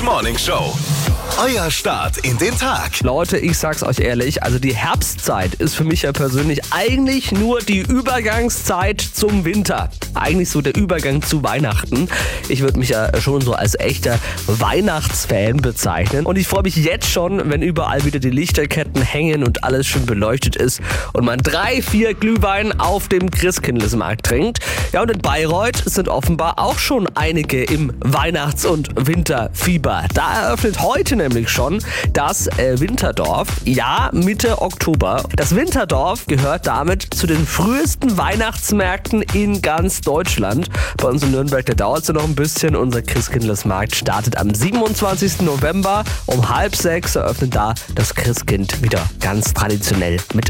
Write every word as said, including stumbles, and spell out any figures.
Morning Show. Euer Start in den Tag. Leute, ich sag's euch ehrlich, also die Herbstzeit ist für mich ja persönlich eigentlich nur die Übergangszeit zum Winter. Eigentlich so der Übergang zu Weihnachten. Ich würde mich ja schon so als echter Weihnachtsfan bezeichnen. Und ich freue mich jetzt schon, wenn überall wieder die Lichterketten hängen und alles schön beleuchtet ist und man drei, vier Glühwein auf dem Christkindlesmarkt trinkt. Ja, und in Bayreuth sind offenbar auch schon einige im Weihnachts- und Winterfieber. Da eröffnet heute nämlich schon das äh, Winterdorf. Ja, Mitte Oktober. Das Winterdorf gehört damit zu den frühesten Weihnachtsmärkten in ganz Deutschland. Bei uns in Nürnberg, da dauert es ja noch ein bisschen. Unser Christkindlesmarkt startet am siebenundzwanzigsten November. Um halb sechs eröffnet da das Christkind wieder ganz traditionell mit